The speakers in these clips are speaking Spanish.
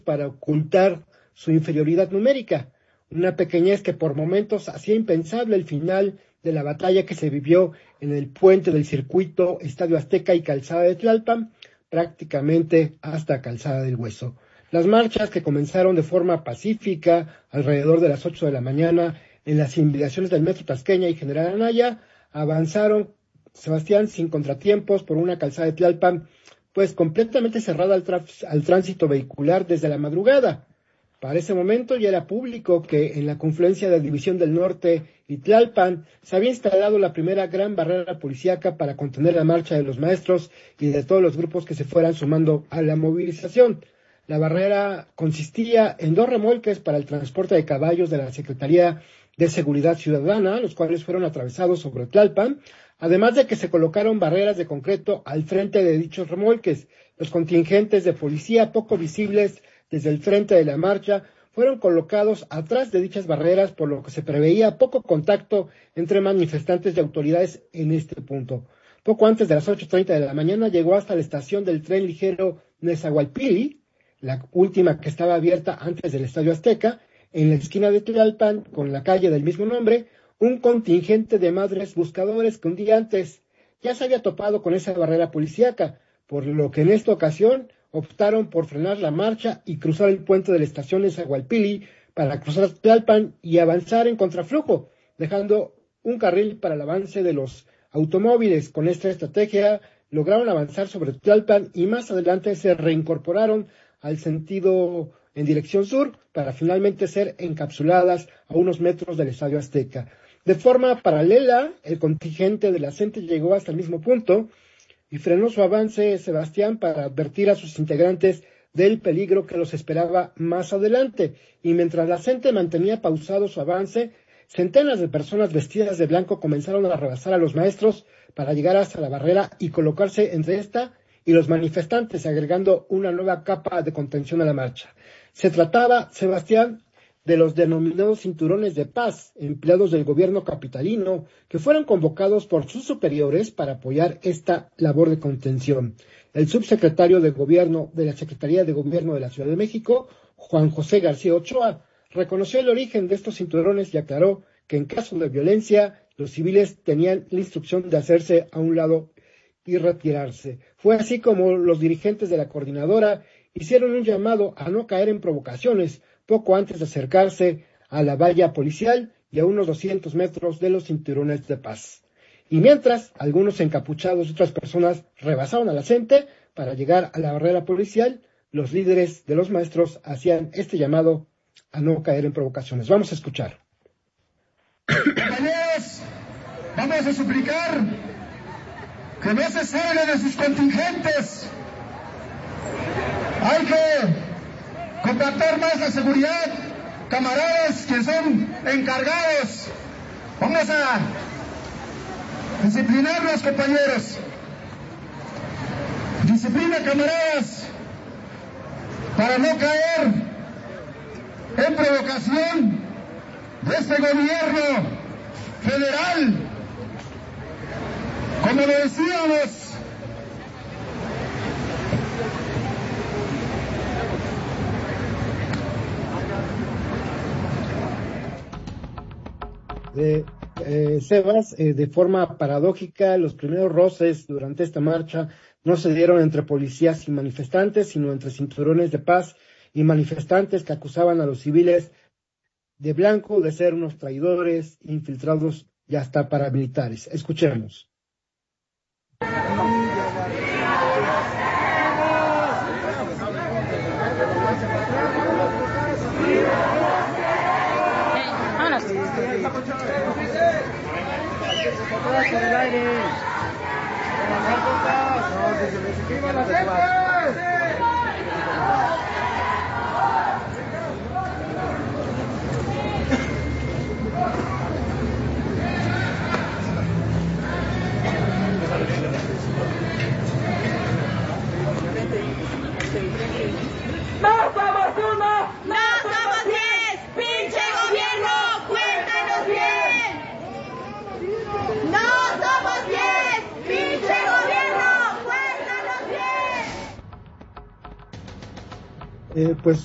para ocultar su inferioridad numérica, una pequeñez que por momentos hacía impensable el final de la batalla que se vivió en el puente del circuito Estadio Azteca y Calzada de Tlalpan, prácticamente hasta Calzada del Hueso. Las marchas, que comenzaron de forma pacífica alrededor de las 8 de la mañana en las inmediaciones del Metro Tasqueña y General Anaya, avanzaron, Sebastián, sin contratiempos por una calzada de Tlalpan, pues completamente cerrada al tránsito vehicular desde la madrugada. Para ese momento ya era público que en la confluencia de División del Norte y Tlalpan se había instalado la primera gran barrera policíaca para contener la marcha de los maestros y de todos los grupos que se fueran sumando a la movilización. La barrera consistía en 2 remolques para el transporte de caballos de la Secretaría de Seguridad Ciudadana, los cuales fueron atravesados sobre Tlalpan, además de que se colocaron barreras de concreto al frente de dichos remolques. Los contingentes de policía, poco visibles desde el frente de la marcha, fueron colocados atrás de dichas barreras, por lo que se preveía poco contacto entre manifestantes y autoridades en este punto. Poco antes de las 8:30 de la mañana llegó hasta la estación del tren ligero Nezahualpilli, la última que estaba abierta antes del Estadio Azteca, en la esquina de Tlalpan, con la calle del mismo nombre, un contingente de madres buscadores que un día antes ya se había topado con esa barrera policíaca, por lo que en esta ocasión optaron por frenar la marcha y cruzar el puente de la estación de Nezahualpilli para cruzar Tlalpan y avanzar en contraflujo, dejando un carril para el avance de los automóviles. Con esta estrategia lograron avanzar sobre Tlalpan y más adelante se reincorporaron al sentido en dirección sur para finalmente ser encapsuladas a unos metros del Estadio Azteca. De forma paralela, el contingente de la CENTE llegó hasta el mismo punto y frenó su avance, Sebastián, para advertir a sus integrantes del peligro que los esperaba más adelante. Y mientras la CENTE mantenía pausado su avance, centenas de personas vestidas de blanco comenzaron a rebasar a los maestros para llegar hasta la barrera y colocarse entre esta y los manifestantes, agregando una nueva capa de contención a la marcha. Se trataba, Sebastián, de los denominados cinturones de paz, empleados del gobierno capitalino, que fueron convocados por sus superiores para apoyar esta labor de contención. El subsecretario de Gobierno de la Secretaría de Gobierno de la Ciudad de México, Juan José García Ochoa, reconoció el origen de estos cinturones y aclaró que en caso de violencia, los civiles tenían la instrucción de hacerse a un lado y retirarse. Fue así como los dirigentes de la coordinadora hicieron un llamado a no caer en provocaciones poco antes de acercarse a la valla policial y a unos 200 metros de los cinturones de paz. Y mientras, algunos encapuchados y otras personas rebasaban a la CENTE para llegar a la barrera policial, los líderes de los maestros hacían este llamado a no caer en provocaciones. Vamos a escuchar. Compañeros, vamos a suplicar que no se salgan de sus contingentes. Hay que compactar más la seguridad. Camaradas que son encargados, vamos a disciplinarnos, compañeros. Disciplina, camaradas, para no caer en provocación de este gobierno federal. Como lo decíamos, Sebas, de forma paradójica, los primeros roces durante esta marcha no se dieron entre policías y manifestantes, sino entre cinturones de paz y manifestantes que acusaban a los civiles de blanco de ser unos traidores, infiltrados y hasta paramilitares. Escuchemos. ¡No somos uno! ¡No somos 10! ¡Pinche gobierno! ¡Cuéntanos bien! ¡No somos 10! ¡Pinche gobierno! ¡Cuéntanos bien! Pues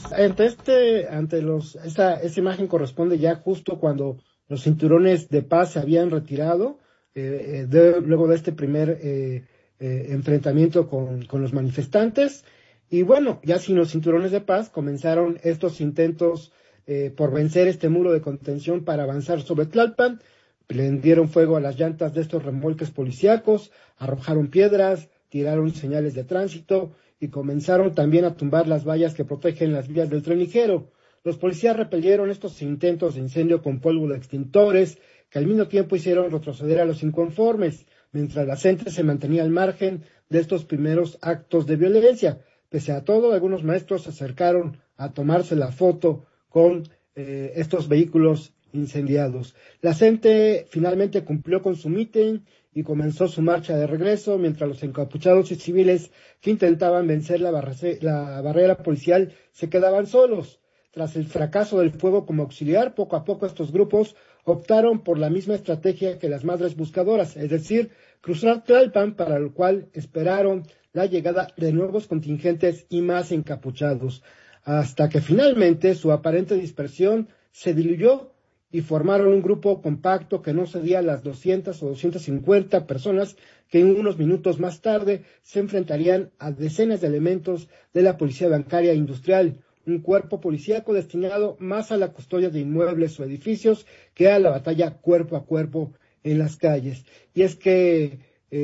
esta imagen corresponde ya justo cuando los cinturones de paz se habían retirado, luego de este primer enfrentamiento con los manifestantes. Y bueno, ya sin los cinturones de paz comenzaron estos intentos por vencer este muro de contención para avanzar sobre Tlalpan. Prendieron fuego a las llantas de estos remolques policíacos, arrojaron piedras, tiraron señales de tránsito y comenzaron también a tumbar las vallas que protegen las vías del tren ligero. Los policías repelieron estos intentos de incendio con polvo de extintores, que al mismo tiempo hicieron retroceder a los inconformes, mientras la gente se mantenía al margen de estos primeros actos de violencia. Pese a todo, algunos maestros se acercaron a tomarse la foto con estos vehículos incendiados. La gente finalmente cumplió con su mitin y comenzó su marcha de regreso, mientras los encapuchados y civiles que intentaban vencer la barrera policial se quedaban solos. Tras el fracaso del fuego como auxiliar, poco a poco estos grupos optaron por la misma estrategia que las madres buscadoras, es decir, cruzar Tlalpan, para lo cual esperaron la llegada de nuevos contingentes y más encapuchados, hasta que finalmente su aparente dispersión se diluyó y formaron un grupo compacto que no cedía a las 200 o 250 personas que unos minutos más tarde se enfrentarían a decenas de elementos de la Policía Bancaria e Industrial, un cuerpo policíaco destinado más a la custodia de inmuebles o edificios que a la batalla cuerpo a cuerpo en las calles. Y es que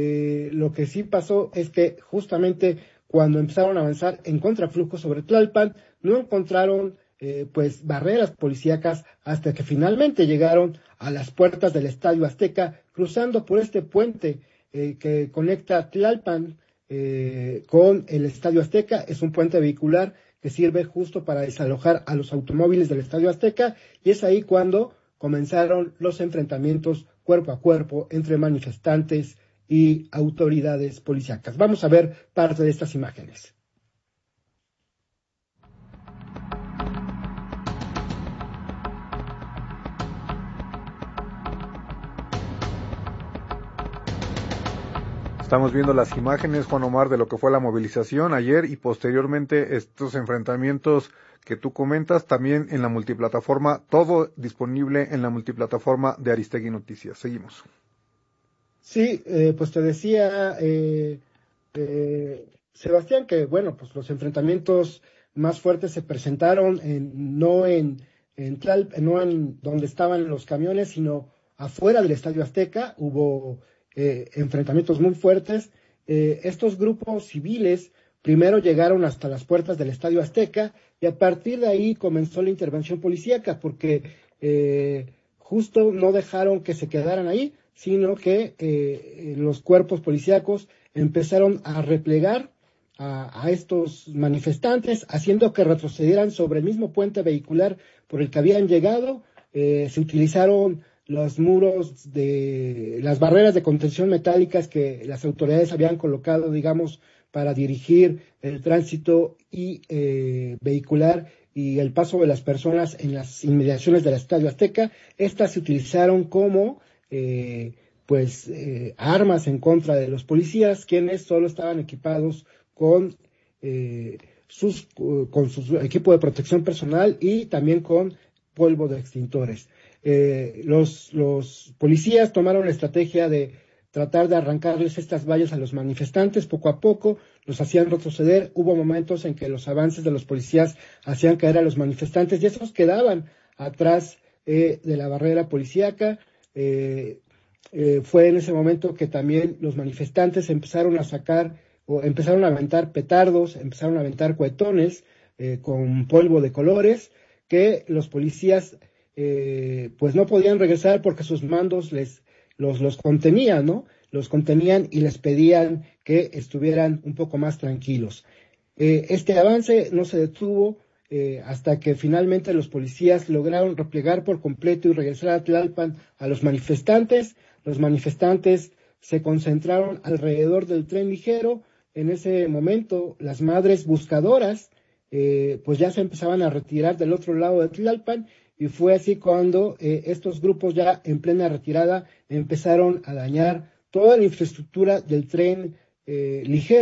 lo que sí pasó es que justamente cuando empezaron a avanzar en contraflujo sobre Tlalpan, no encontraron pues barreras policíacas hasta que finalmente llegaron a las puertas del Estadio Azteca, cruzando por este puente que conecta Tlalpan con el Estadio Azteca. Es un puente vehicular que sirve justo para desalojar a los automóviles del Estadio Azteca, y es ahí cuando comenzaron los enfrentamientos cuerpo a cuerpo entre manifestantes y autoridades policíacas. Vamos a ver parte de estas imágenes. Estamos viendo las imágenes, Juan Omar, de lo que fue la movilización ayer y posteriormente estos enfrentamientos que tú comentas también en la multiplataforma, todo disponible en la multiplataforma de Aristegui Noticias. Seguimos. Sí, pues te decía, Sebastián, que bueno, pues los enfrentamientos más fuertes se presentaron no en donde estaban los camiones, sino afuera del Estadio Azteca. Hubo enfrentamientos muy fuertes. Estos grupos civiles primero llegaron hasta las puertas del Estadio Azteca y a partir de ahí comenzó la intervención policíaca, porque justo no dejaron que se quedaran ahí, sino que los cuerpos policíacos empezaron a replegar a estos manifestantes, haciendo que retrocedieran sobre el mismo puente vehicular por el que habían llegado. Se utilizaron los muros las barreras de contención metálicas que las autoridades habían colocado, digamos, para dirigir el tránsito y vehicular y el paso de las personas en las inmediaciones del Estadio Azteca. Estas se utilizaron como armas en contra de los policías, quienes solo estaban equipados con su equipo de protección personal y también con polvo de extintores. Los policías tomaron la estrategia de tratar de arrancarles estas vallas a los manifestantes poco a poco, los hacían retroceder. Hubo momentos en que los avances de los policías hacían caer a los manifestantes y esos quedaban atrás de la barrera policíaca. Fue en ese momento que también los manifestantes empezaron a aventar petardos, empezaron a aventar cohetones con polvo de colores, que los policías pues no podían regresar porque sus mandos los contenían, ¿no? Los contenían y les pedían que estuvieran un poco más tranquilos. Este avance no se detuvo hasta que finalmente los policías lograron replegar por completo y regresar a Tlalpan a los manifestantes. Los manifestantes se concentraron alrededor del tren ligero. En ese momento, las madres buscadoras pues ya se empezaban a retirar del otro lado de Tlalpan, y fue así cuando estos grupos ya en plena retirada empezaron a dañar toda la infraestructura del tren ligero.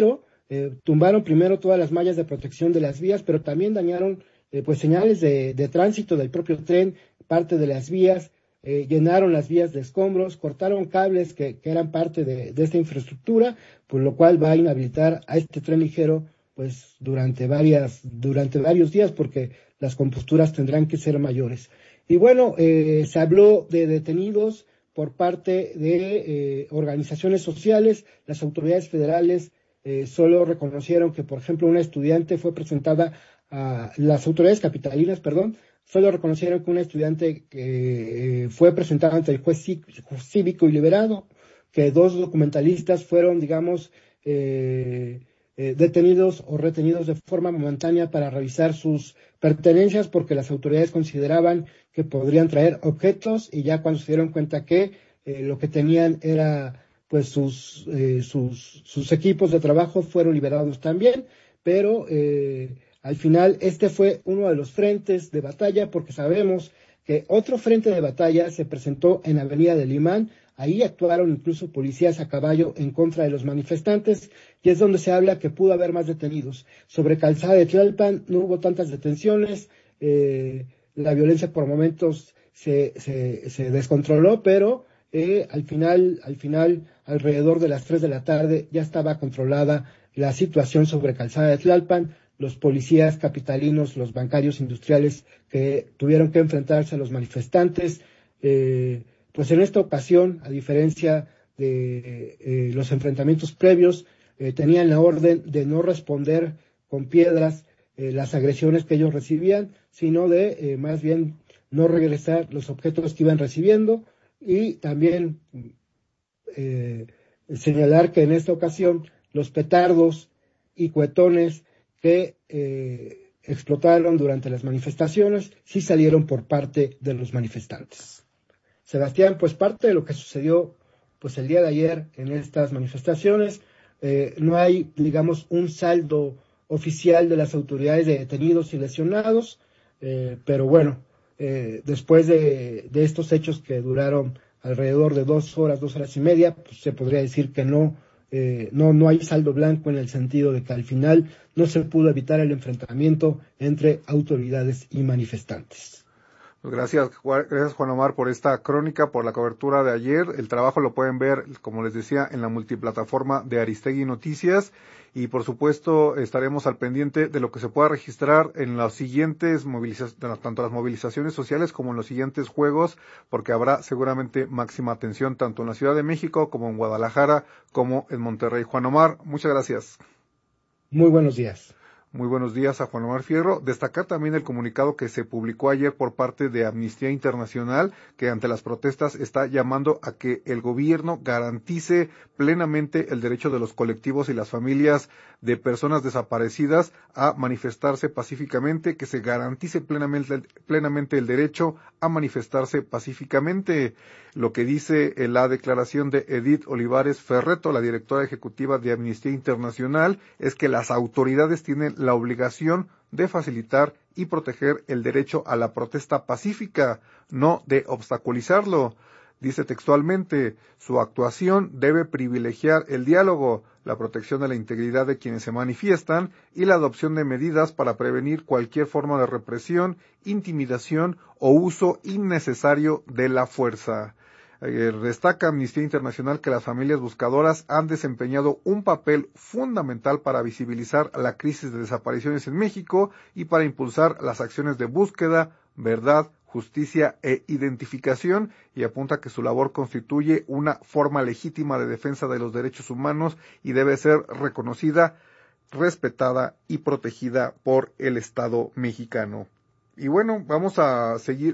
tumbaron primero todas las mallas de protección de las vías, pero también dañaron pues señales de tránsito del propio tren, parte de las vías, llenaron las vías de escombros, cortaron cables que eran parte de esta infraestructura, por lo cual va a inhabilitar a este tren ligero pues durante varios días, porque las composturas tendrán que ser mayores. Y bueno, se habló de detenidos por parte de organizaciones sociales. Las autoridades federales solo reconocieron que, por ejemplo, una estudiante fue presentada a las autoridades capitalinas, solo reconocieron que una estudiante fue presentada ante el juez cívico y liberado, que 2 documentalistas fueron, digamos, detenidos o retenidos de forma momentánea para revisar sus pertenencias, porque las autoridades consideraban que podrían traer objetos, y ya cuando se dieron cuenta que lo que tenían era pues sus equipos de trabajo, fueron liberados también, pero al final este fue uno de los frentes de batalla, porque sabemos que otro frente de batalla se presentó en Avenida del Imán. Ahí actuaron incluso policías a caballo en contra de los manifestantes, y es donde se habla que pudo haber más detenidos. Sobre Calzada de Tlalpan no hubo tantas detenciones, la violencia por momentos se descontroló, pero al final, alrededor de las 3 de la tarde, ya estaba controlada la situación sobre Calzada de Tlalpan. Los policías capitalinos, los bancarios industriales que tuvieron que enfrentarse a los manifestantes, pues en esta ocasión, a diferencia de los enfrentamientos previos, tenían la orden de no responder con piedras las agresiones que ellos recibían, sino de más bien no regresar los objetos que iban recibiendo, y también señalar que en esta ocasión los petardos y cuetones que explotaron durante las manifestaciones sí salieron por parte de los manifestantes. Sebastián, pues parte de lo que sucedió pues el día de ayer en estas manifestaciones, no hay, digamos, un saldo oficial de las autoridades de detenidos y lesionados, pero bueno, después de estos hechos que duraron alrededor de 2 horas y media, pues se podría decir que no hay saldo blanco, en el sentido de que al final no se pudo evitar el enfrentamiento entre autoridades y manifestantes. Gracias Juan Omar por esta crónica, por la cobertura de ayer. El trabajo lo pueden ver, como les decía, en la multiplataforma de Aristegui Noticias, y por supuesto estaremos al pendiente de lo que se pueda registrar en las siguientes tanto las movilizaciones sociales como en los siguientes juegos, porque habrá seguramente máxima atención tanto en la Ciudad de México como en Guadalajara como en Monterrey. Juan Omar, muchas gracias. Muy buenos días. Muy buenos días a Juan Omar Fierro. Destacar también el comunicado que se publicó ayer por parte de Amnistía Internacional, que ante las protestas está llamando a que el gobierno garantice plenamente el derecho de los colectivos y las familias de personas desaparecidas a manifestarse pacíficamente, que se garantice plenamente el derecho a manifestarse pacíficamente. Lo que dice la declaración de Edith Olivares Ferretto, la directora ejecutiva de Amnistía Internacional, es que las autoridades tienen la obligación de facilitar y proteger el derecho a la protesta pacífica, no de obstaculizarlo. Dice textualmente, su actuación debe privilegiar el diálogo, la protección de la integridad de quienes se manifiestan y la adopción de medidas para prevenir cualquier forma de represión, intimidación o uso innecesario de la fuerza. Destaca Amnistía Internacional que las familias buscadoras han desempeñado un papel fundamental para visibilizar la crisis de desapariciones en México y para impulsar las acciones de búsqueda, verdad, justicia e identificación, y apunta que su labor constituye una forma legítima de defensa de los derechos humanos y debe ser reconocida, respetada y protegida por el Estado mexicano. Y bueno, vamos a seguir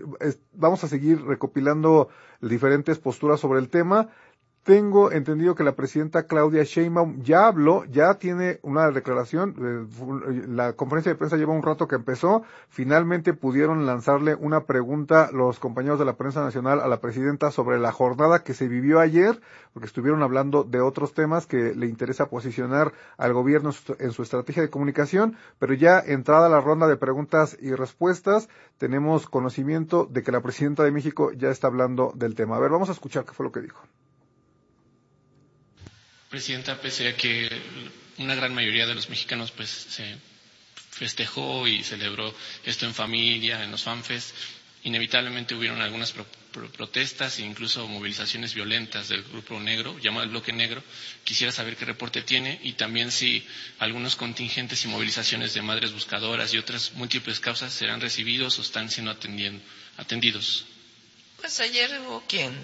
recopilando diferentes posturas sobre el tema. Tengo entendido que la presidenta Claudia Sheinbaum ya habló, ya tiene una declaración. La conferencia de prensa lleva un rato que empezó. Finalmente pudieron lanzarle una pregunta los compañeros de la prensa nacional a la presidenta sobre la jornada que se vivió ayer, porque estuvieron hablando de otros temas que le interesa posicionar al gobierno en su estrategia de comunicación. Pero ya entrada la ronda de preguntas y respuestas, tenemos conocimiento de que la presidenta de México ya está hablando del tema. A ver, vamos a escuchar qué fue lo que dijo. Presidenta, pese a que una gran mayoría de los mexicanos pues se festejó y celebró esto en familia, en los fanfests. Inevitablemente hubieron algunas protestas e incluso movilizaciones violentas del grupo negro, llamado el Bloque Negro. Quisiera saber qué reporte tiene y también si algunos contingentes y movilizaciones de madres buscadoras y otras múltiples causas serán recibidos o están siendo atendidos. Pues ayer hubo quien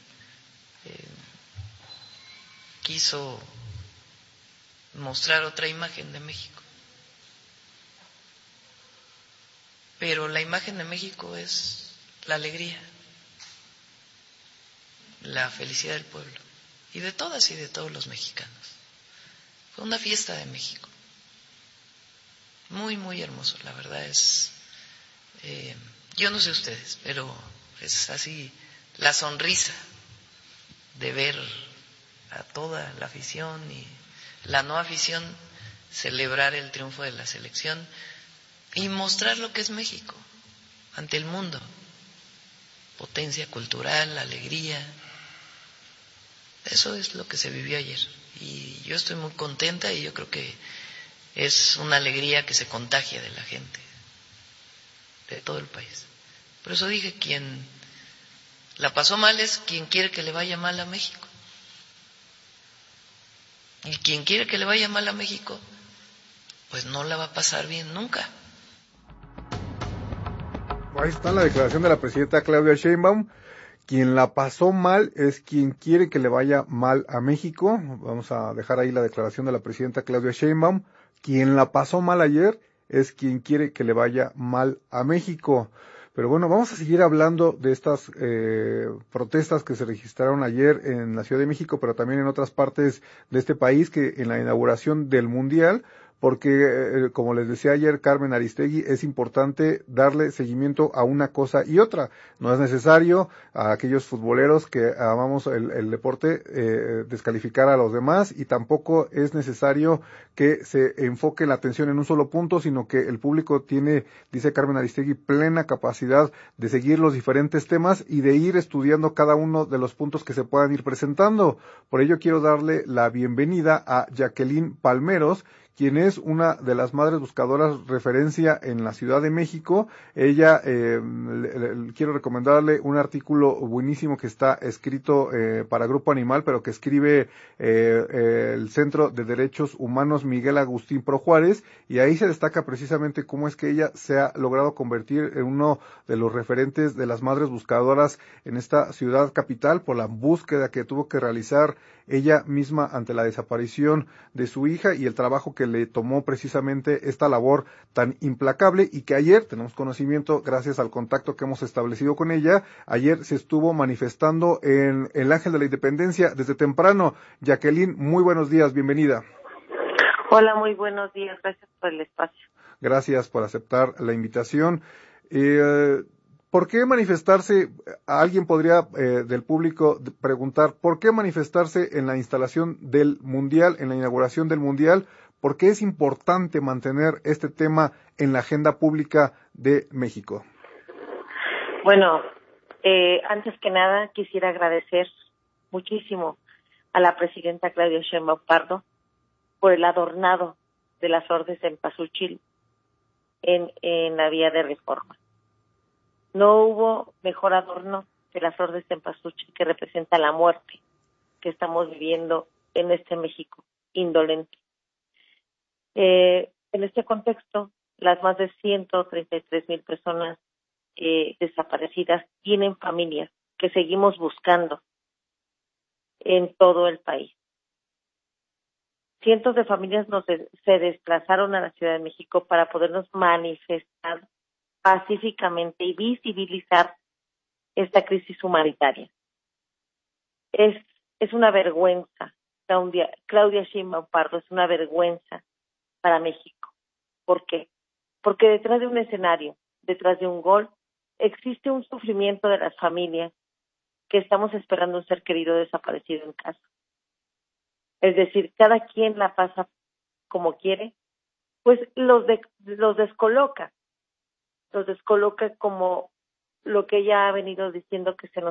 quiso mostrar otra imagen de México. Pero la imagen de México es la alegría, la felicidad del pueblo, y de todas y de todos los mexicanos. Fue una fiesta de México. Muy, muy hermoso, la verdad es... yo no sé ustedes, pero es así la sonrisa de ver a toda la afición y la no afición celebrar el triunfo de la selección y mostrar lo que es México ante el mundo. Potencia cultural, alegría. Eso es lo que se vivió ayer. Y yo estoy muy contenta y yo creo que es una alegría que se contagia de la gente, de todo el país. Por eso dije, quien la pasó mal es quien quiere que le vaya mal a México. Y quien quiere que le vaya mal a México, pues no la va a pasar bien nunca. Ahí está la declaración de la presidenta Claudia Sheinbaum. Quien la pasó mal es quien quiere que le vaya mal a México. Vamos a dejar ahí la declaración de la presidenta Claudia Sheinbaum. Quien la pasó mal ayer es quien quiere que le vaya mal a México. Pero bueno, vamos a seguir hablando de estas protestas que se registraron ayer en la Ciudad de México, pero también en otras partes de este país, que en la inauguración del Mundial, porque como les decía ayer Carmen Aristegui, es importante darle seguimiento a una cosa y otra. No es necesario a aquellos futboleros que amamos el deporte descalificar a los demás, y tampoco es necesario que se enfoque la atención en un solo punto, sino que el público tiene, dice Carmen Aristegui, plena capacidad de seguir los diferentes temas y de ir estudiando cada uno de los puntos que se puedan ir presentando. Por ello quiero darle la bienvenida a Jacqueline Palmeros, quien es una de las madres buscadoras referencia en la Ciudad de México. Ella, quiero recomendarle un artículo buenísimo que está escrito para Grupo Animal, pero que escribe el Centro de Derechos Humanos Miguel Agustín Pro Juárez, y ahí se destaca precisamente cómo es que ella se ha logrado convertir en uno de los referentes de las madres buscadoras en esta ciudad capital, por la búsqueda que tuvo que realizar ella misma ante la desaparición de su hija y el trabajo que le tomó precisamente esta labor tan implacable, y que ayer tenemos conocimiento gracias al contacto que hemos establecido con ella. Ayer se estuvo manifestando en el Ángel de la Independencia desde temprano. Jacqueline, muy buenos días, bienvenida. Hola, muy buenos días, gracias por el espacio. Gracias por aceptar la invitación. ¿Por qué manifestarse? Alguien podría del público preguntar, ¿por qué manifestarse en la instalación del Mundial, en la inauguración del Mundial? ¿Por qué es importante mantener este tema en la agenda pública de México? Bueno, antes que nada quisiera agradecer muchísimo a la presidenta Claudia Sheinbaum Pardo por el adornado de las flores de cempasúchil en la vía de Reforma. No hubo mejor adorno que la flor de cempasúchil, que representa la muerte que estamos viviendo en este México indolente. En este contexto, las más de 133,000 personas desaparecidas tienen familias que seguimos buscando en todo el país. Cientos de familias se desplazaron a la Ciudad de México para podernos manifestar pacíficamente y visibilizar esta crisis humanitaria. Es una vergüenza, Claudia Sheinbaum Pardo, es una vergüenza para México. ¿Por qué? Porque detrás de un escenario, detrás de un gol, existe un sufrimiento de las familias que estamos esperando un ser querido desaparecido en casa. Es decir, cada quien la pasa como quiere, pues los descoloca como lo que ella ha venido diciendo que se nos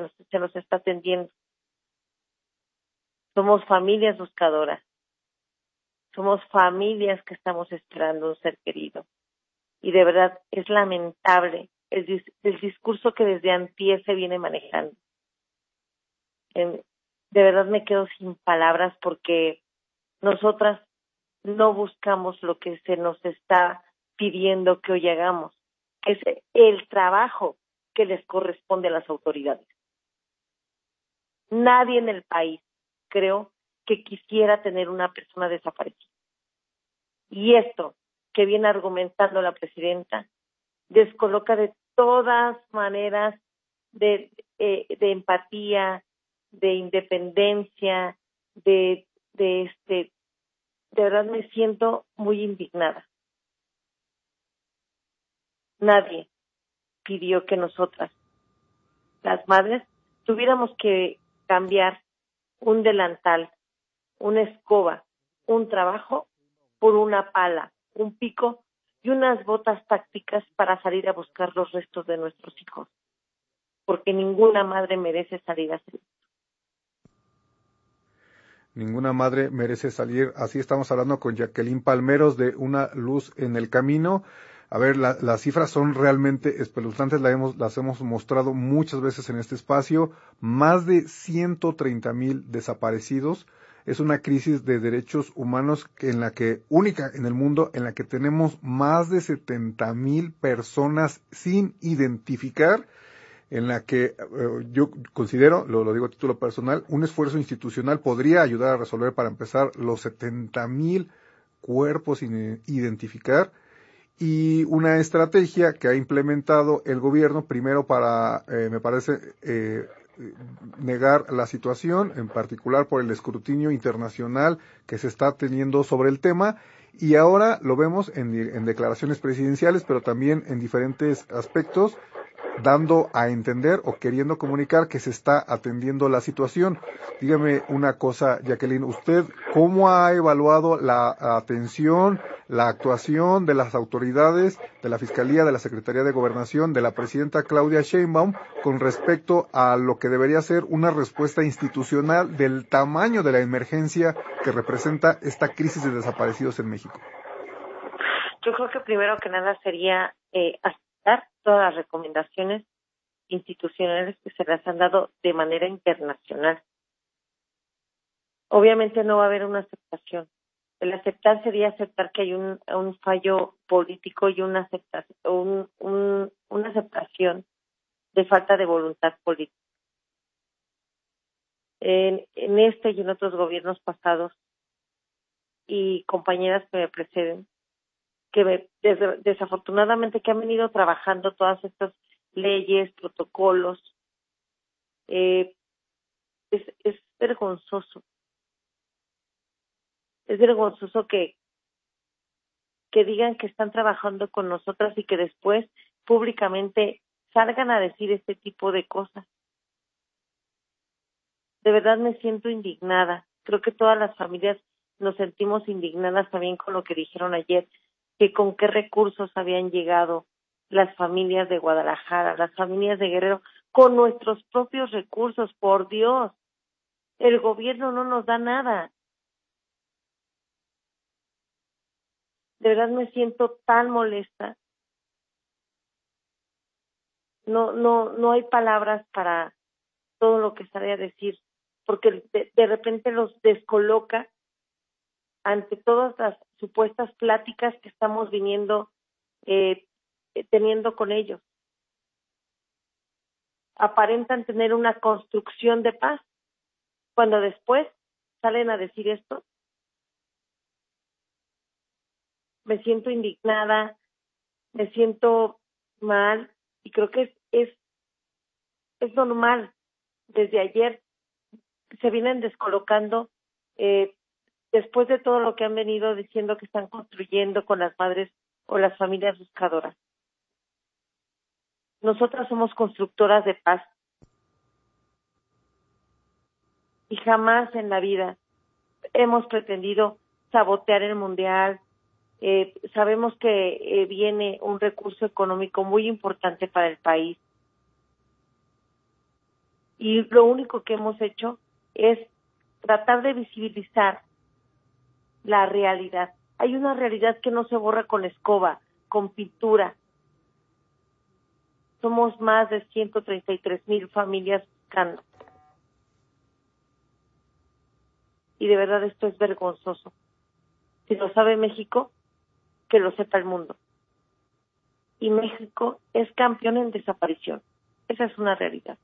está atendiendo. Somos familias buscadoras somos familias que estamos esperando un ser querido. Y de verdad es lamentable el discurso que desde antier se viene manejando. De verdad me quedo sin palabras porque nosotras no buscamos lo que se nos está pidiendo que hoy hagamos, que es el trabajo que les corresponde a las autoridades. Nadie en el país, creo, que quisiera tener una persona desaparecida. Y esto que viene argumentando la presidenta descoloca de todas maneras de empatía, de independencia, de verdad me siento muy indignada. Nadie pidió que nosotras, las madres, tuviéramos que cambiar un delantal, una escoba, un trabajo por una pala, un pico y unas botas tácticas para salir a buscar los restos de nuestros hijos, porque ninguna madre merece salir a hacer. Ninguna madre merece salir. Así estamos hablando con Jacqueline Palmeros de Una Luz en el Camino. A ver, las cifras son realmente espeluznantes, las hemos mostrado muchas veces en este espacio. Más de 130,000 desaparecidos. Es una crisis de derechos humanos única en el mundo, en la que tenemos más de 70,000 personas sin identificar, en la que yo considero, lo digo a título personal, un esfuerzo institucional podría ayudar a resolver, para empezar, los 70,000 cuerpos sin identificar, y una estrategia que ha implementado el gobierno, primero para, me parece, negar la situación, en particular por el escrutinio internacional que se está teniendo sobre el tema, y ahora lo vemos en declaraciones presidenciales, pero también en diferentes aspectos, dando a entender o queriendo comunicar que se está atendiendo la situación. Dígame una cosa, Jacqueline, ¿usted cómo ha evaluado la atención, la actuación de las autoridades, de la Fiscalía, de la Secretaría de Gobernación, de la presidenta Claudia Sheinbaum, con respecto a lo que debería ser una respuesta institucional del tamaño de la emergencia que representa esta crisis de desaparecidos en México? Yo creo que primero que nada sería aceptar todas las recomendaciones institucionales que se les han dado de manera internacional. Obviamente no va a haber una aceptación. El aceptar sería aceptar que hay un fallo político y una aceptación de falta de voluntad política. En este y en otros gobiernos pasados y compañeras que me preceden, que desafortunadamente que han venido trabajando todas estas leyes, protocolos, es vergonzoso. Es vergonzoso que digan que están trabajando con nosotras y que después públicamente salgan a decir este tipo de cosas. De verdad me siento indignada. Creo que todas las familias nos sentimos indignadas también con lo que dijeron ayer, que con qué recursos habían llegado las familias de Guadalajara, las familias de Guerrero, con nuestros propios recursos, por Dios. El gobierno no nos da nada. De verdad me siento tan molesta. No hay palabras para todo lo que sale a decir, porque de repente los descoloca ante todas las supuestas pláticas que estamos teniendo con ellos. Aparentan tener una construcción de paz, cuando después salen a decir esto. Me siento indignada, me siento mal, y creo que es normal. Desde ayer se vienen descolocando, después de todo lo que han venido diciendo que están construyendo con las madres o las familias buscadoras. Nosotras somos constructoras de paz. Y jamás en la vida hemos pretendido sabotear el mundial. Sabemos que viene un recurso económico muy importante para el país. Y lo único que hemos hecho es tratar de visibilizar la realidad. Hay una realidad que no se borra con escoba, con pintura. Somos más de 133,000 familias buscando. Y de verdad esto es vergonzoso. Si lo sabe México, que lo sepa el mundo. Y México es campeón en desaparición. Esa es una realidad.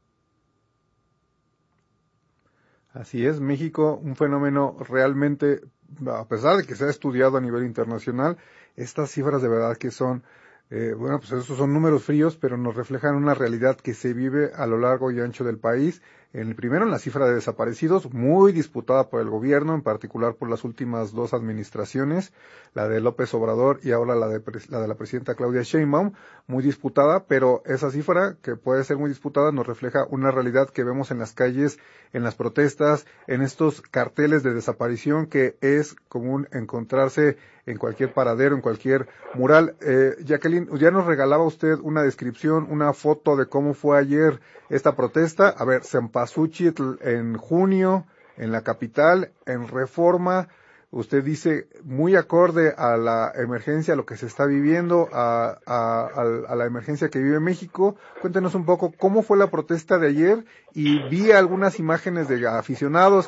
Así es, México, un fenómeno realmente, a pesar de que se ha estudiado a nivel internacional, estas cifras de verdad que son, bueno, pues esos son números fríos, pero nos reflejan una realidad que se vive a lo largo y ancho del país. Primero en la cifra de desaparecidos, muy disputada por el gobierno, en particular por las últimas dos administraciones, la de López Obrador y ahora la de la presidenta Claudia Sheinbaum, muy disputada, pero esa cifra, que puede ser muy disputada, nos refleja una realidad que vemos en las calles, en las protestas, en estos carteles de desaparición que es común encontrarse en cualquier paradero, en cualquier mural. Jacqueline, ya nos regalaba usted una descripción, una foto de cómo fue ayer esta protesta. A ver, Cempasúchitl en junio, en la capital, en Reforma. Usted dice muy acorde a la emergencia, a lo que se está viviendo, a la emergencia que vive México. Cuéntenos un poco cómo fue la protesta de ayer, y vi algunas imágenes de aficionados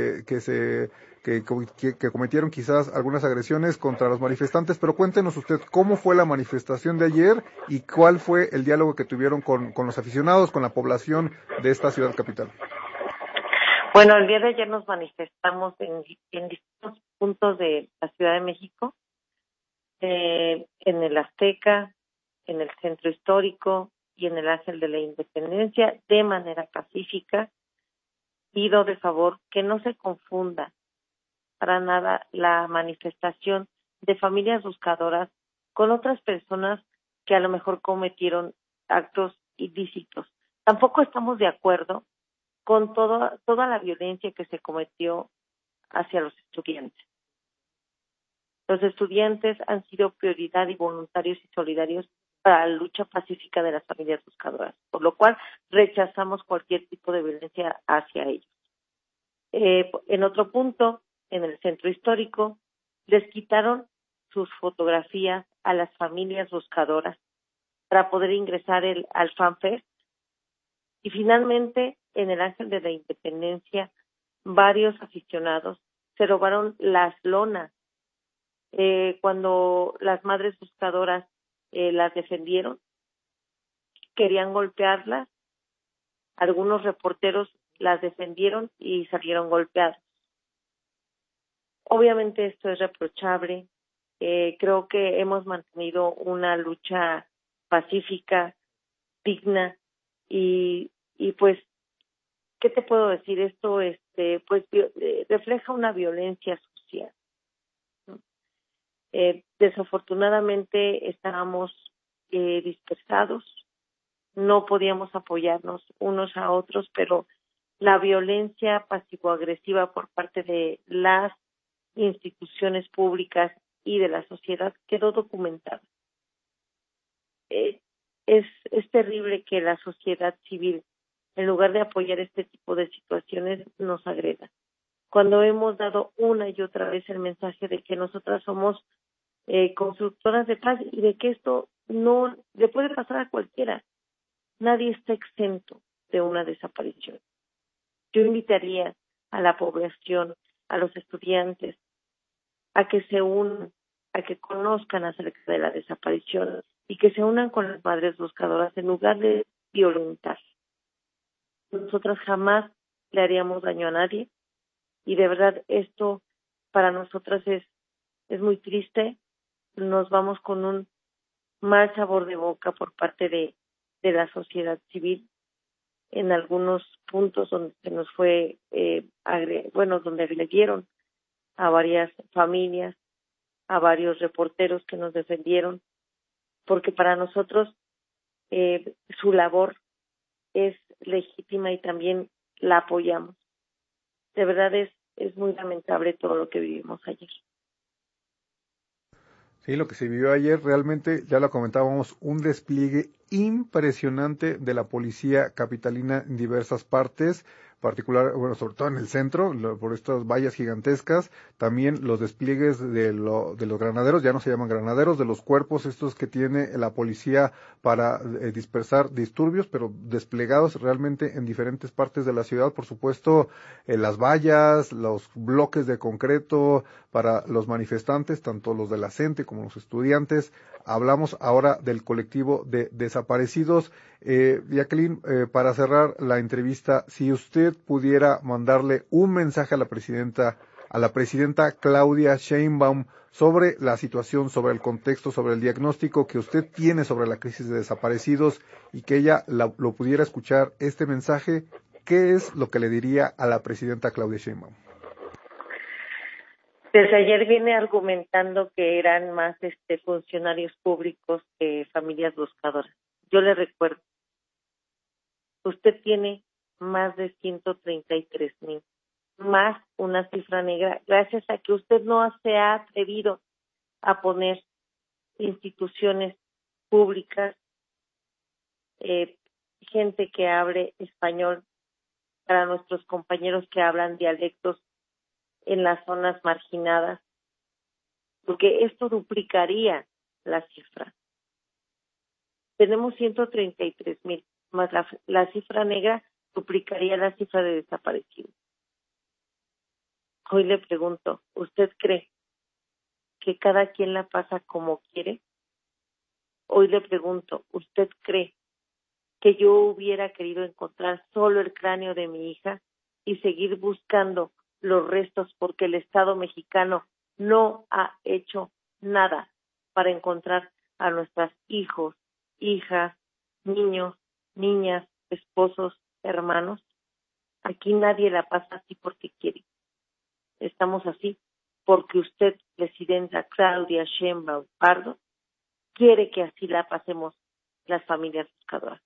que cometieron quizás algunas agresiones contra los manifestantes, pero cuéntenos usted cómo fue la manifestación de ayer y cuál fue el diálogo que tuvieron con los aficionados, con la población de esta ciudad capital. Bueno, el día de ayer nos manifestamos en distintos puntos de la Ciudad de México, en el Azteca, en el Centro Histórico y en el Ángel de la Independencia, de manera pacífica. Pido de favor que no se confunda para nada la manifestación de familias buscadoras con otras personas que a lo mejor cometieron actos ilícitos. Tampoco estamos de acuerdo con toda la violencia que se cometió hacia los estudiantes. Los estudiantes han sido prioridad y voluntarios y solidarios para la lucha pacífica de las familias buscadoras, por lo cual rechazamos cualquier tipo de violencia hacia ellos. En otro punto, en el Centro Histórico, les quitaron sus fotografías a las familias buscadoras para poder ingresar al FanFest. Y finalmente, en el Ángel de la Independencia, varios aficionados se robaron las lonas. Cuando las madres buscadoras las defendieron, querían golpearlas. Algunos reporteros las defendieron y salieron golpeados. Obviamente esto es reprochable. Creo que hemos mantenido una lucha pacífica, digna, y pues, ¿qué te puedo decir? Esto pues refleja una violencia social, ¿no? Desafortunadamente estábamos dispersados, no podíamos apoyarnos unos a otros, pero la violencia pasivo-agresiva por parte de las instituciones públicas y de la sociedad quedó documentada. Es terrible que la sociedad civil, en lugar de apoyar este tipo de situaciones, nos agreda. Cuando hemos dado una y otra vez el mensaje de que nosotras somos constructoras de paz y de que esto no le puede pasar a cualquiera. Nadie está exento de una desaparición. Yo invitaría a la población, a los estudiantes, a que se unan, a que conozcan acerca de la desaparición y que se unan con las madres buscadoras en lugar de violentar. Nosotras jamás le haríamos daño a nadie y de verdad esto para nosotras es muy triste. Nos vamos con un mal sabor de boca por parte de la sociedad civil en algunos puntos donde se nos fue, donde agredieron a varias familias, a varios reporteros que nos defendieron, porque para nosotros su labor es legítima y también la apoyamos. De verdad es muy lamentable todo lo que vivimos ayer. Sí, lo que se vivió ayer realmente, ya lo comentábamos, un despliegue impresionante de la policía capitalina en diversas partes, particular, bueno, sobre todo en el centro, por estas vallas gigantescas, también los despliegues de los granaderos, ya no se llaman granaderos, de los cuerpos estos que tiene la policía para dispersar disturbios, pero desplegados realmente en diferentes partes de la ciudad, por supuesto, las vallas, los bloques de concreto para los manifestantes, tanto los de la CENTE como los estudiantes. Hablamos ahora del colectivo de desaparecidos. Jacqueline, para cerrar la entrevista, si usted pudiera mandarle un mensaje a la presidenta Claudia Sheinbaum sobre la situación, sobre el contexto, sobre el diagnóstico que usted tiene sobre la crisis de desaparecidos y que ella lo pudiera escuchar este mensaje, ¿qué es lo que le diría a la presidenta Claudia Sheinbaum? Desde ayer viene argumentando que eran más funcionarios públicos que familias buscadoras. Yo le recuerdo, usted tiene más de 133,000, más una cifra negra, gracias a que usted no se ha atrevido a poner instituciones públicas, gente que hable español para nuestros compañeros que hablan dialectos en las zonas marginadas, porque esto duplicaría la cifra. Tenemos 133,000, más la cifra negra duplicaría la cifra de desaparecidos. Hoy le pregunto, ¿usted cree que cada quien la pasa como quiere? Hoy le pregunto, ¿usted cree que yo hubiera querido encontrar solo el cráneo de mi hija y seguir buscando los restos porque el Estado mexicano no ha hecho nada para encontrar a nuestros hijos, hijas, niños, niñas, esposos, hermanos? Aquí nadie la pasa así porque quiere. Estamos así porque usted, presidenta Claudia Sheinbaum Pardo, quiere que así la pasemos las familias buscadoras.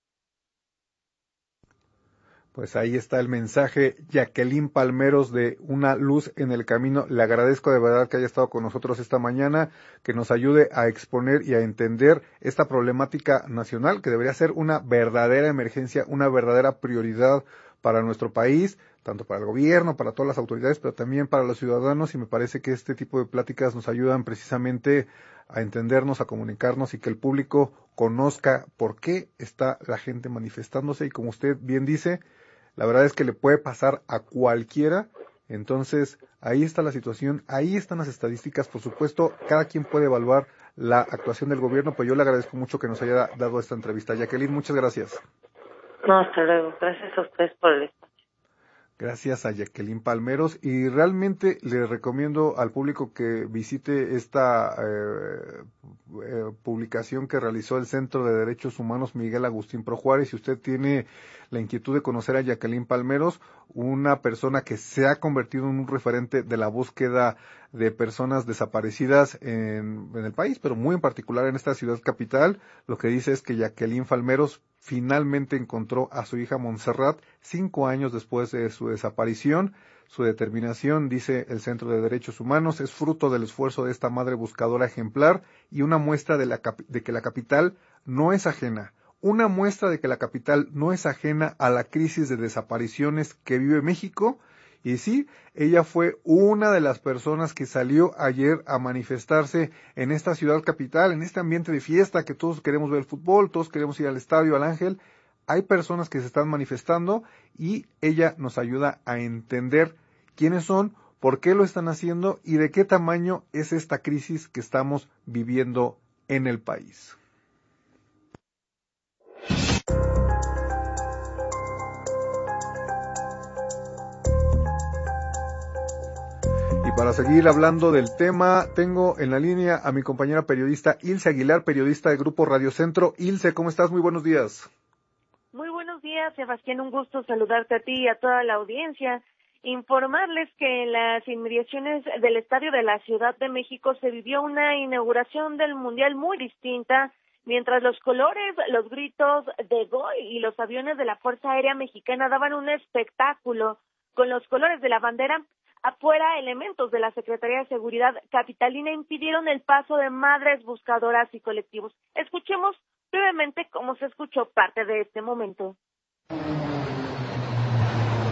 Pues ahí está el mensaje, Jacqueline Palmeros, de Una Luz en el Camino. Le agradezco de verdad que haya estado con nosotros esta mañana, que nos ayude a exponer y a entender esta problemática nacional, que debería ser una verdadera emergencia, una verdadera prioridad para nuestro país, tanto para el gobierno, para todas las autoridades, pero también para los ciudadanos, y me parece que este tipo de pláticas nos ayudan precisamente a entendernos, a comunicarnos y que el público conozca por qué está la gente manifestándose, y como usted bien dice, la verdad es que le puede pasar a cualquiera. Entonces, ahí está la situación, ahí están las estadísticas. Por supuesto, cada quien puede evaluar la actuación del gobierno, pero yo le agradezco mucho que nos haya dado esta entrevista. Jacqueline, muchas gracias. No, hasta luego. Gracias a ustedes por el espacio. Gracias a Jacqueline Palmeros, y realmente le recomiendo al público que visite esta publicación que realizó el Centro de Derechos Humanos Miguel Agustín Pro Juárez. Si usted tiene la inquietud de conocer a Jacqueline Palmeros, una persona que se ha convertido en un referente de la búsqueda de personas desaparecidas en el país, pero muy en particular en esta ciudad capital, lo que dice es que Jacqueline Palmeros finalmente encontró a su hija Montserrat 5 años después de su desaparición. Su determinación, dice el Centro de Derechos Humanos, es fruto del esfuerzo de esta madre buscadora ejemplar y una muestra de que la capital no es ajena. Una muestra de que la capital no es ajena a la crisis de desapariciones que vive México. Y sí, ella fue una de las personas que salió ayer a manifestarse en esta ciudad capital, en este ambiente de fiesta, que todos queremos ver el fútbol, todos queremos ir al estadio, al Ángel. Hay personas que se están manifestando y ella nos ayuda a entender quiénes son, por qué lo están haciendo y de qué tamaño es esta crisis que estamos viviendo en el país. Y para seguir hablando del tema, tengo en la línea a mi compañera periodista Ilse Aguilar, periodista del Grupo Radio Centro. Ilse, ¿cómo estás? Muy buenos días. Muy buenos días, Sebastián. Un gusto saludarte a ti y a toda la audiencia. Informarles que en las inmediaciones del Estadio de la Ciudad de México se vivió una inauguración del Mundial muy distinta, mientras los colores, los gritos de gol y los aviones de la Fuerza Aérea Mexicana daban un espectáculo con los colores de la bandera. Afuera, elementos de la Secretaría de Seguridad capitalina impidieron el paso de madres buscadoras y colectivos. Escuchemos brevemente cómo se escuchó parte de este momento.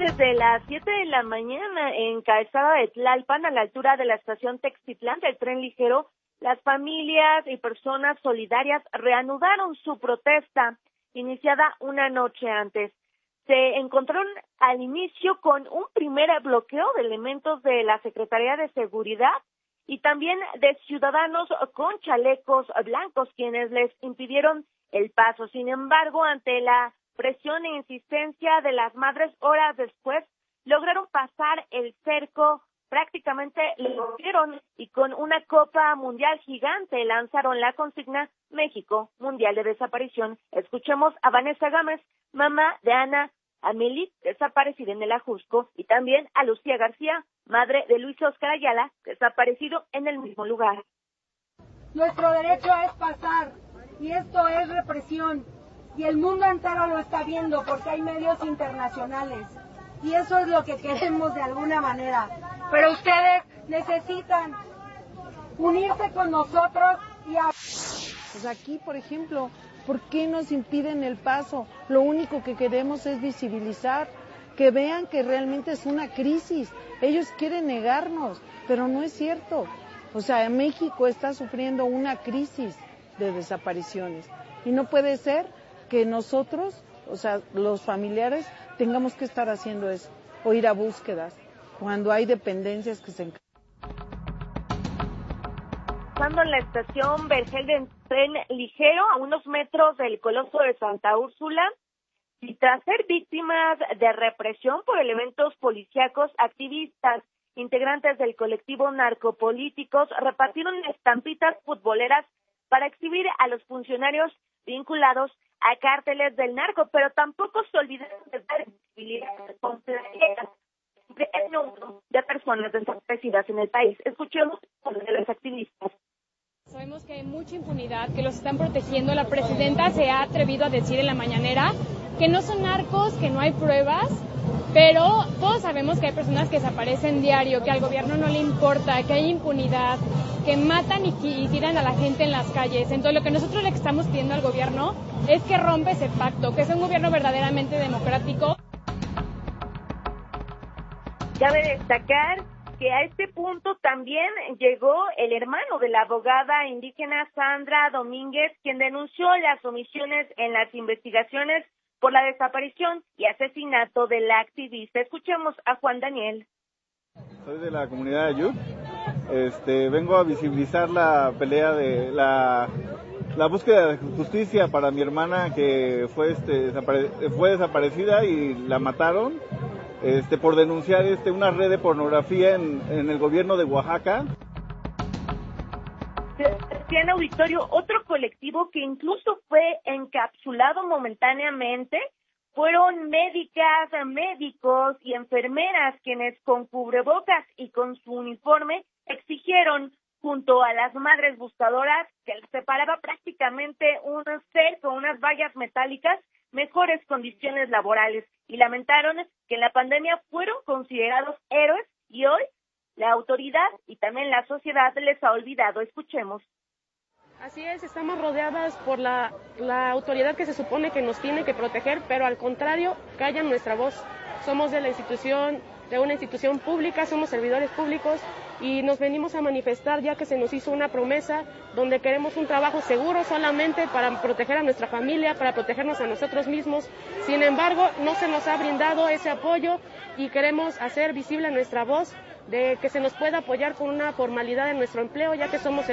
desde las 7 de la mañana en Calzada de Tlalpan, a la altura de la estación Textitlán del tren ligero, las familias y personas solidarias reanudaron su protesta, iniciada una noche antes. Se encontraron al inicio con un primer bloqueo de elementos de la Secretaría de Seguridad y también de ciudadanos con chalecos blancos, quienes les impidieron el paso. Sin embargo, ante la presión e insistencia de las madres, horas después lograron pasar el cerco, prácticamente lo rompieron y con una copa mundial gigante lanzaron la consigna México Mundial de Desaparición. Escuchemos a Vanessa Gámez, mamá de Ana Amelie, desaparecida en el Ajusco, y también a Lucía García, madre de Luis Oscar Ayala, desaparecido en el mismo lugar. Nuestro derecho es pasar, y esto es represión, y el mundo entero lo está viendo porque hay medios internacionales, y eso es lo que queremos de alguna manera. Pero ustedes necesitan unirse con nosotros y Pues aquí, por ejemplo, ¿por qué nos impiden el paso? Lo único que queremos es visibilizar, que vean que realmente es una crisis. Ellos quieren negarnos, pero no es cierto. O sea, México está sufriendo una crisis de desapariciones y no puede ser que nosotros, o sea, los familiares, tengamos que estar haciendo eso o ir a búsquedas cuando hay dependencias que se encargan. Pasando en la estación Vergel del tren ligero, a unos metros del Coloso de Santa Úrsula, y tras ser víctimas de represión por elementos policíacos, activistas, integrantes del colectivo Narcopolíticos, repartieron estampitas futboleras para exhibir a los funcionarios vinculados a cárteles del narco, pero tampoco se olvidaron de dar visibilidad de personas desaparecidas en el país. Escuchemos a los de los activistas. Sabemos que hay mucha impunidad, que los están protegiendo. La presidenta se ha atrevido a decir en la mañanera que no son narcos, que no hay pruebas, pero todos sabemos que hay personas que desaparecen diario, que al gobierno no le importa, que hay impunidad, que matan y tiran a la gente en las calles. Entonces lo que nosotros le estamos pidiendo al gobierno es que rompa ese pacto, que sea un gobierno verdaderamente democrático. Cabe destacar que a este punto también llegó el hermano de la abogada indígena Sandra Domínguez, quien denunció las omisiones en las investigaciones por la desaparición y asesinato de la activista. Escuchemos a Juan Daniel. Soy de la comunidad de Ayub. Vengo a visibilizar la pelea de la búsqueda de justicia para mi hermana que fue desaparecida y la mataron. Por denunciar una red de pornografía en el gobierno de Oaxaca. En auditorio, otro colectivo que incluso fue encapsulado momentáneamente fueron médicas, médicos y enfermeras quienes con cubrebocas y con su uniforme exigieron junto a las madres buscadoras que separaba prácticamente un cerco, unas vallas metálicas, mejores condiciones laborales, y lamentaron que en la pandemia fueron considerados héroes y hoy la autoridad y también la sociedad les ha olvidado. Escuchemos. Así es, estamos rodeadas por la autoridad que se supone que nos tiene que proteger, pero al contrario, callan nuestra voz. Somos de una institución pública, somos servidores públicos y nos venimos a manifestar ya que se nos hizo una promesa donde queremos un trabajo seguro solamente para proteger a nuestra familia, para protegernos a nosotros mismos. Sin embargo, no se nos ha brindado ese apoyo y queremos hacer visible nuestra voz de que se nos pueda apoyar con una formalidad en nuestro empleo, ya que somos...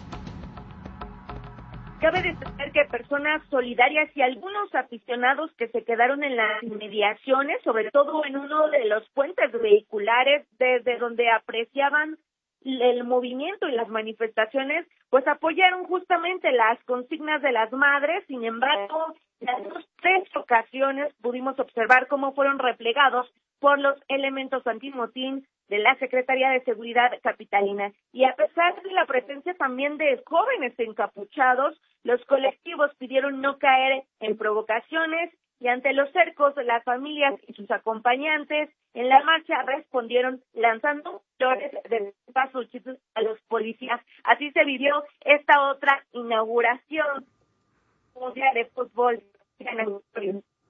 Cabe destacar que personas solidarias y algunos aficionados que se quedaron en las inmediaciones, sobre todo en uno de los puentes vehiculares desde donde apreciaban el movimiento y las manifestaciones, pues apoyaron justamente las consignas de las madres. Sin embargo, en las 3 ocasiones pudimos observar cómo fueron replegados por los elementos antimotín de la Secretaría de Seguridad capitalina. Y a pesar de la presencia también de jóvenes encapuchados, los colectivos pidieron no caer en provocaciones y ante los cercos, las familias y sus acompañantes en la marcha respondieron lanzando flores de pasuchil a los policías. Así se vivió esta otra inauguración mundial de fútbol.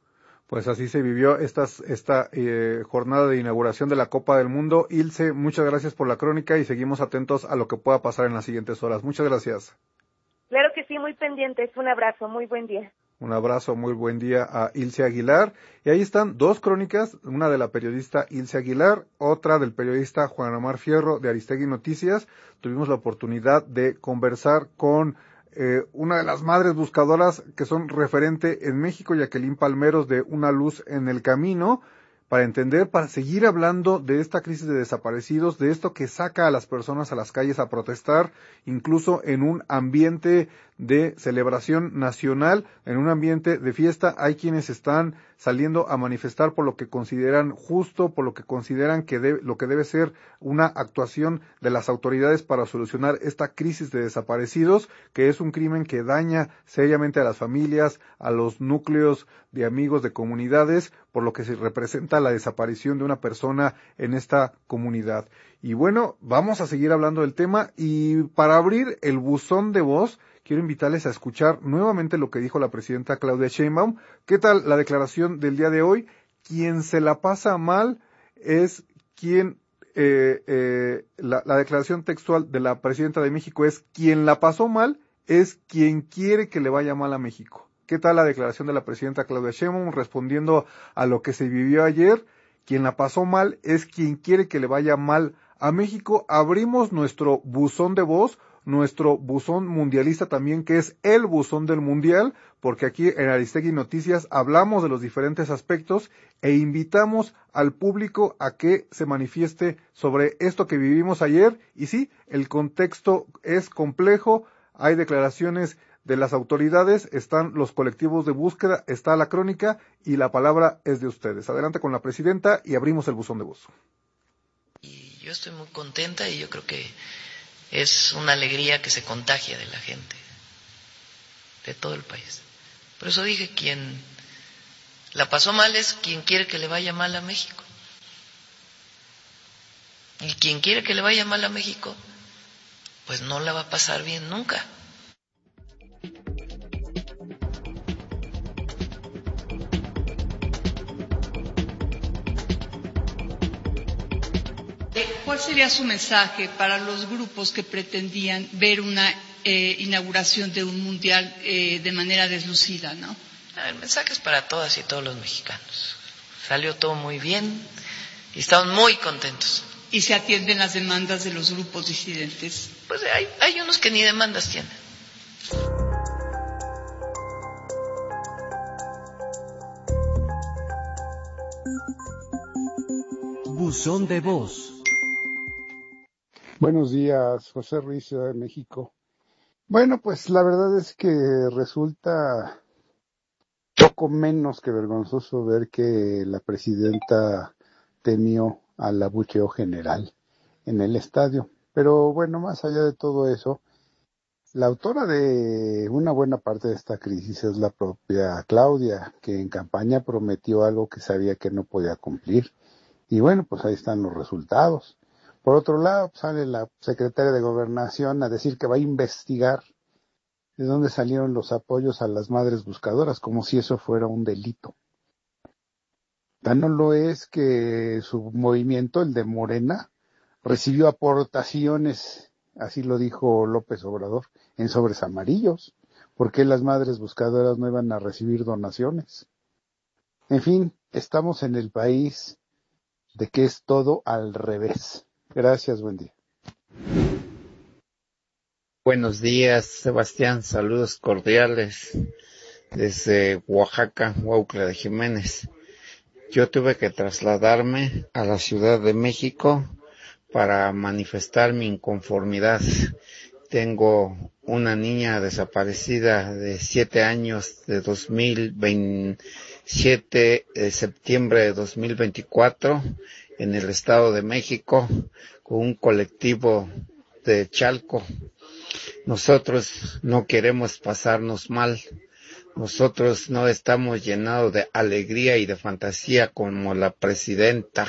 Pues así se vivió esta jornada de inauguración de la Copa del Mundo. Ilse, muchas gracias por la crónica y seguimos atentos a lo que pueda pasar en las siguientes horas. Muchas gracias. Claro que sí, muy pendientes. Un abrazo, muy buen día. Un abrazo, muy buen día a Ilse Aguilar. Y ahí están dos crónicas, una de la periodista Ilse Aguilar, otra del periodista Juan Omar Fierro de Aristegui Noticias. Tuvimos la oportunidad de conversar con una de las madres buscadoras que son referente en México, Jacqueline Palmeros, de Una Luz en el Camino, para seguir hablando de esta crisis de desaparecidos, de esto que saca a las personas a las calles a protestar, incluso en un ambiente de celebración nacional, en un ambiente de fiesta. Hay quienes están saliendo a manifestar por lo que consideran justo, por lo que consideran que lo que debe ser una actuación de las autoridades para solucionar esta crisis de desaparecidos, que es un crimen que daña seriamente a las familias, a los núcleos de amigos, de comunidades, por lo que se representa la desaparición de una persona en esta comunidad. Y bueno, vamos a seguir hablando del tema, y para abrir el buzón de voz, quiero invitarles a escuchar nuevamente lo que dijo la presidenta Claudia Sheinbaum. ¿Qué tal la declaración del día de hoy? Quien se la pasa mal es quien, la declaración textual de la presidenta de México es: quien la pasó mal es quien quiere que le vaya mal a México. ¿Qué tal la declaración de la presidenta Claudia Sheinbaum respondiendo a lo que se vivió ayer? Quien la pasó mal es quien quiere que le vaya mal a México. Abrimos nuestro buzón de voz, nuestro buzón mundialista también, que es el buzón del mundial, porque aquí en Aristegui Noticias hablamos de los diferentes aspectos e invitamos al público a que se manifieste sobre esto que vivimos ayer. Y sí, el contexto es complejo, hay declaraciones de las autoridades, están los colectivos de búsqueda, está la crónica y la palabra es de ustedes. Adelante con la presidenta y abrimos el buzón de voz. Y yo estoy muy contenta y yo creo que es una alegría que se contagia de la gente, de todo el país. Por eso dije, quien la pasó mal es quien quiere que le vaya mal a México. Y quien quiere que le vaya mal a México, pues no la va a pasar bien nunca. ¿Cuál sería su mensaje para los grupos que pretendían ver una inauguración de un mundial de manera deslucida, ¿no? El mensaje es para todas y todos los mexicanos. Salió todo muy bien y estamos muy contentos. ¿Y se atienden las demandas de los grupos disidentes? Pues hay unos que ni demandas tienen. Buzón de voz. Buenos días, José Ruiz, Ciudad de México. Bueno, pues la verdad es que resulta poco menos que vergonzoso ver que la presidenta temió al abucheo general en el estadio. Pero bueno, más allá de todo eso, la autora de una buena parte de esta crisis es la propia Claudia, que en campaña prometió algo que sabía que no podía cumplir. Y bueno, pues ahí están los resultados. Por otro lado, sale la secretaria de Gobernación a decir que va a investigar de dónde salieron los apoyos a las madres buscadoras, como si eso fuera un delito. Tan no lo es que su movimiento, el de Morena, recibió aportaciones, así lo dijo López Obrador, en sobres amarillos. ¿Por qué las madres buscadoras no iban a recibir donaciones? En fin, estamos en el país de que es todo al revés. Gracias, buen día. Buenos días, Sebastián, saludos cordiales desde Oaxaca, Huautla de Jiménez. Yo tuve que trasladarme a la Ciudad de México para manifestar mi inconformidad. Tengo una niña desaparecida de 7 años de 2027 de septiembre de 2024 en el Estado de México con un colectivo de Chalco. Nosotros no queremos pasarnos mal. Nosotros no estamos llenados de alegría y de fantasía como la presidenta.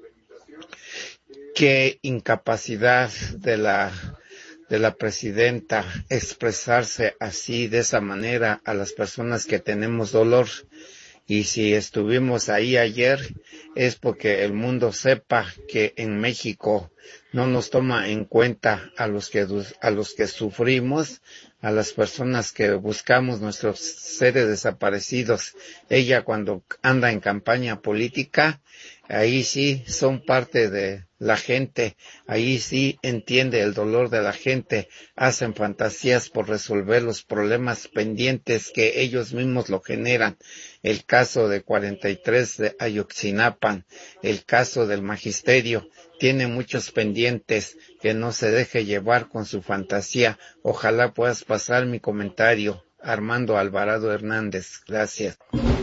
Qué incapacidad de la presidenta expresarse así, de esa manera, a las personas que tenemos dolor. Y si estuvimos ahí ayer es porque el mundo sepa que en México no nos toma en cuenta a los que sufrimos, a las personas que buscamos nuestros seres desaparecidos. Ella cuando anda en campaña política, ahí sí son parte de la gente, ahí sí entiende el dolor de la gente, hacen fantasías por resolver los problemas pendientes que ellos mismos lo generan. El caso de 43 de Ayotzinapa, el caso del magisterio, tiene muchos pendientes, que no se deje llevar con su fantasía. Ojalá puedas pasar mi comentario. Armando Alvarado Hernández, gracias.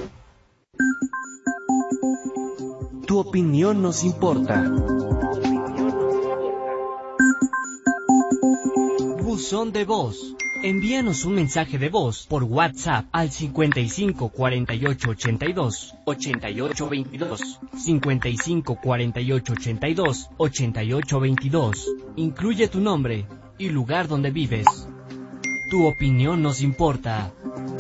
Tu opinión nos importa. Buzón de voz. Envíanos un mensaje de voz por WhatsApp al 55 48 82 88 22. 55 48 82 88 22. Incluye tu nombre y lugar donde vives. Tu opinión nos importa.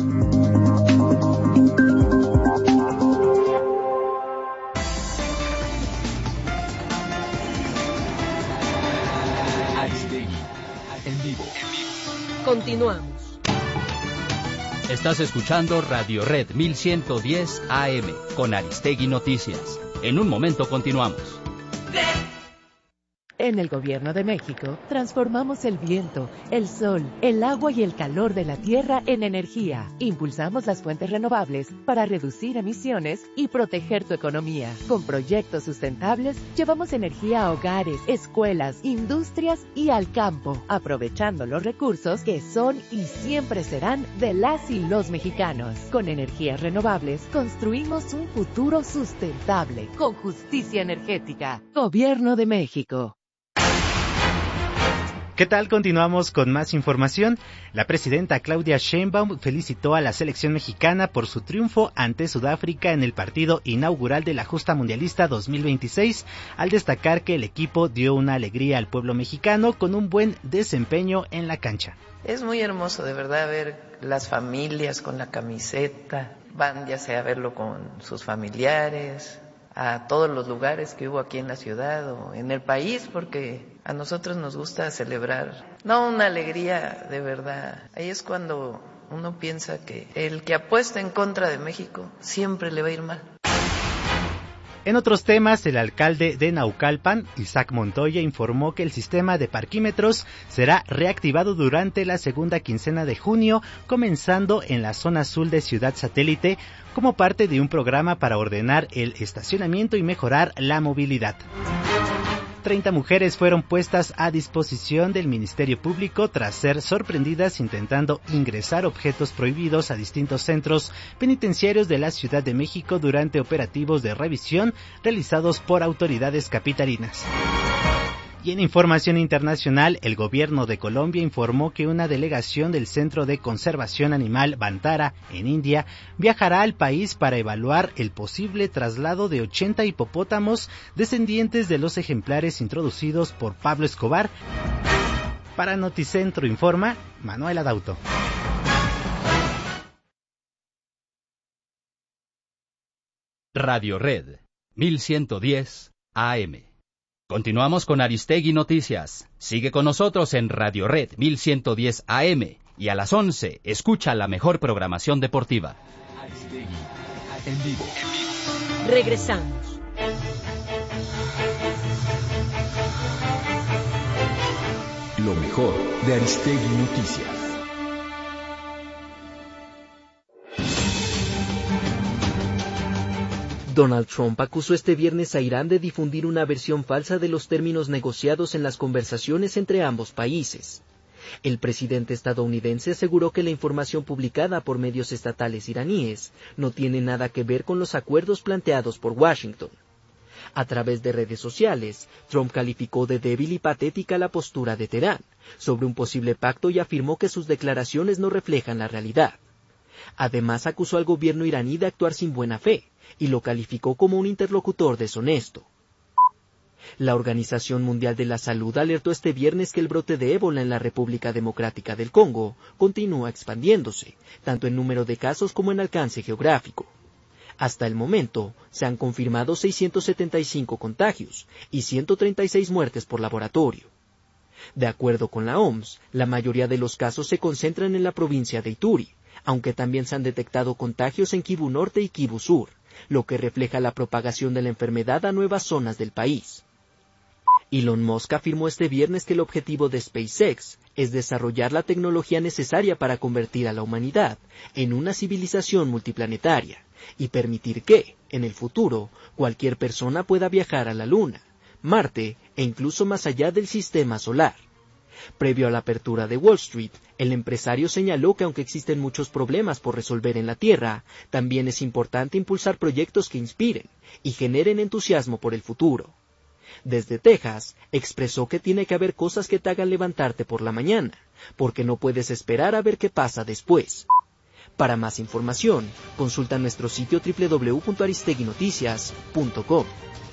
Aristegui, en vivo. Continuamos. Estás escuchando Radio Red 1110 AM con Aristegui Noticias. En un momento continuamos. En el Gobierno de México, transformamos el viento, el sol, el agua y el calor de la tierra en energía. Impulsamos las fuentes renovables para reducir emisiones y proteger tu economía. Con proyectos sustentables, llevamos energía a hogares, escuelas, industrias y al campo, aprovechando los recursos que son y siempre serán de las y los mexicanos. Con energías renovables, construimos un futuro sustentable, con justicia energética. Gobierno de México. ¿Qué tal? Continuamos con más información. La presidenta Claudia Sheinbaum felicitó a la selección mexicana por su triunfo ante Sudáfrica en el partido inaugural de la Justa Mundialista 2026, al destacar que el equipo dio una alegría al pueblo mexicano con un buen desempeño en la cancha. Es muy hermoso, de verdad, ver las familias con la camiseta, van ya sea a verlo con sus familiares, a todos los lugares que hubo aquí en la ciudad o en el país, porque a nosotros nos gusta celebrar, no una alegría de verdad. Ahí es cuando uno piensa que el que apuesta en contra de México siempre le va a ir mal. En otros temas, el alcalde de Naucalpan, Isaac Montoya, informó que el sistema de parquímetros será reactivado durante la segunda quincena de junio, comenzando en la zona azul de Ciudad Satélite, como parte de un programa para ordenar el estacionamiento y mejorar la movilidad. 30 mujeres fueron puestas a disposición del Ministerio Público tras ser sorprendidas intentando ingresar objetos prohibidos a distintos centros penitenciarios de la Ciudad de México durante operativos de revisión realizados por autoridades capitalinas. Y en información internacional, el gobierno de Colombia informó que una delegación del Centro de Conservación Animal Bantara, en India, viajará al país para evaluar el posible traslado de 80 hipopótamos descendientes de los ejemplares introducidos por Pablo Escobar. Para Noticentro informa Manuel Adauto. Radio Red 1110 AM. Continuamos con Aristegui Noticias. Sigue con nosotros en Radio Red 1110 AM y a las 11 escucha la mejor programación deportiva. Aristegui, en vivo. Regresamos. Lo mejor de Aristegui Noticias. Donald Trump acusó este viernes a Irán de difundir una versión falsa de los términos negociados en las conversaciones entre ambos países. El presidente estadounidense aseguró que la información publicada por medios estatales iraníes no tiene nada que ver con los acuerdos planteados por Washington. A través de redes sociales, Trump calificó de débil y patética la postura de Teherán sobre un posible pacto y afirmó que sus declaraciones no reflejan la realidad. Además, acusó al gobierno iraní de actuar sin buena fe y lo calificó como un interlocutor deshonesto. La Organización Mundial de la Salud alertó este viernes que el brote de ébola en la República Democrática del Congo continúa expandiéndose, tanto en número de casos como en alcance geográfico. Hasta el momento, se han confirmado 675 contagios y 136 muertes por laboratorio. De acuerdo con la OMS, la mayoría de los casos se concentran en la provincia de Ituri, aunque también se han detectado contagios en Kivu Norte y Kivu Sur, lo que refleja la propagación de la enfermedad a nuevas zonas del país. Elon Musk afirmó este viernes que el objetivo de SpaceX es desarrollar la tecnología necesaria para convertir a la humanidad en una civilización multiplanetaria y permitir que, en el futuro, cualquier persona pueda viajar a la Luna, Marte e incluso más allá del sistema solar. Previo a la apertura de Wall Street, el empresario señaló que aunque existen muchos problemas por resolver en la Tierra, también es importante impulsar proyectos que inspiren y generen entusiasmo por el futuro. Desde Texas, expresó que tiene que haber cosas que te hagan levantarte por la mañana, porque no puedes esperar a ver qué pasa después. Para más información, consulta nuestro sitio www.aristeguinoticias.com.